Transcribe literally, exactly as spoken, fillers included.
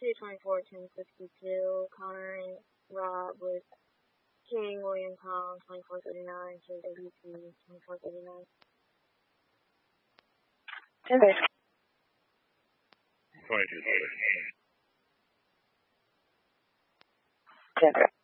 two twenty-four, ten sixty-two. Connor and Rob with King, William Kong, twenty-four thirty-nine, K W C, twenty-four thirty-nine. ten twenty-two thirty. ten